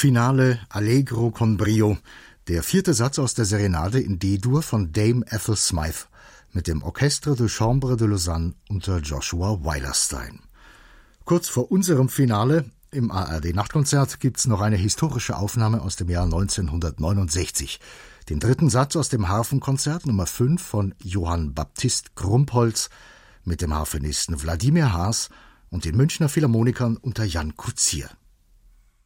Finale Allegro con brio, der 4. Satz aus der Serenade in D-Dur von Dame Ethel Smythe mit dem Orchestre de Chambre de Lausanne unter Joshua Weilerstein. Kurz vor unserem Finale im ARD-Nachtkonzert gibt's noch eine historische Aufnahme aus dem Jahr 1969. Den 3. Satz aus dem Harfenkonzert Nummer 5 von Johann Baptist Krumpholz mit dem Harfenisten Wladimir Haas und den Münchner Philharmonikern unter Jan Kuzier.